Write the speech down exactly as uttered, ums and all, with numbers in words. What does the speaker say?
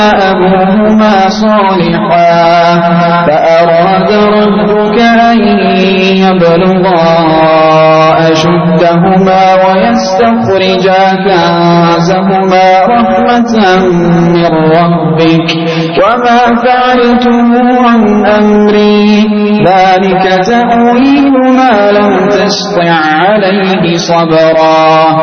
أبوهما صالحا فأراد ربك أن يبلغا أشدهما ويستخرجا كنزهما رحمة من ربك وما فعلته عن أمري ذلك تأويل ما لم تسطع عليه صبرا